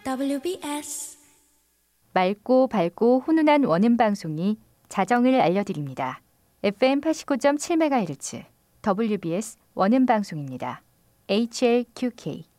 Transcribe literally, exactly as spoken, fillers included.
더블유비에스 맑고 밝고 훈훈한 원음 방송이 자정을 알려드립니다. 에프엠 팔십구 점 칠 메가헤르츠 더블유비에스 원음 방송입니다. 에이치엘큐케이